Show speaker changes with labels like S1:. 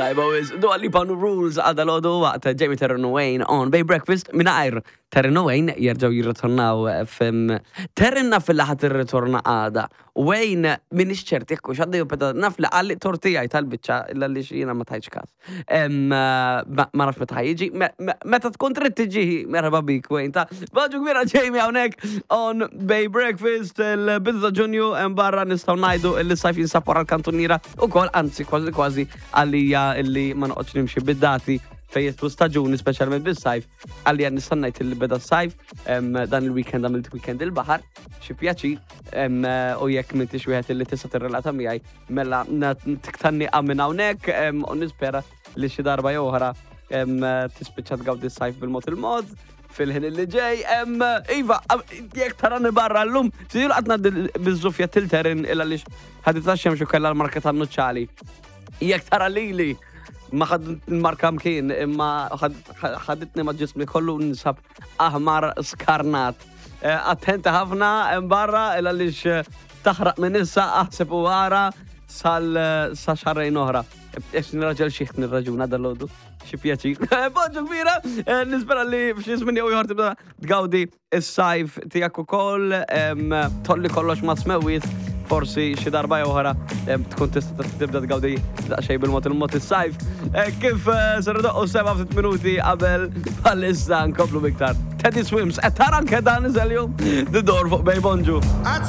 S1: Tajba wiz, Dua Lipa New Rules għadal-għodu waqt Jamie Terran Wayne on Bay Breakfast minna Terran Wayne jirġaw jirritornaw Terranna fil-laħat irritorna għada. Wayne minix ċert jekku xadda jupeta naf li għalli tortijaj tal-bicċa illa li xina ma tajċ kas. Ma naf meta ħajġi, meta tkun trid tiġi merħba bik Wayne ta' baġu kbira Jamie hawnhekk on Bay Breakfast il-bidda ġunju barra nistgħu ngħidu li sajf jinsab wara l-kantuniera ukoll anzi kważi għalija illi ma noqgħodx nimxi bid-dati fejn jitlu staġuni speċjalment bis-sajf għalija nista' ngħid illi beda s-sajf dan il-weekend għamilt weekend il-baħar xi pjaċir u jekk m'intix wieħed illi tista' tirrelata miegħi mela tiktanni minn hawnhekk u nispera li xi darba jew oħra tispiċċa tgawdi s-sajf bil-mod il-mod fil-ħin li ġej. Iva, jekk tarani barra l-lum, sidilu għatna bizzufja tilterin illa li ħadita xemxu kella l-marka tan-nuċċali. Jekk tara li ma ħadd il-marka mkien, imma ħaditni ma ġismi kollu nisab aħmar skarnat. Attenta ħafna barra illa li taħraq minn issa aħseb u għara sa xarrejn oħra. Ex nirraġel xieħt nirraġuna dal-lodu. Xi pjaċir. Poġġu kbira, nispera li f'xi żmien jew ieħor tibda tgawdi is-sajf tiegħek ukoll, tolli kollox ma smewwiet, forsi xi darba jew oħra tkun tista' tibda tgawdi daqsxejn bil-mod il-mod is-sajf. Kif ser doqqu 7 minuti qabel bħalissa nkomplu biktar. Teddy Swims, tara anke dan iżel jum the door fuq Bay Bonġu.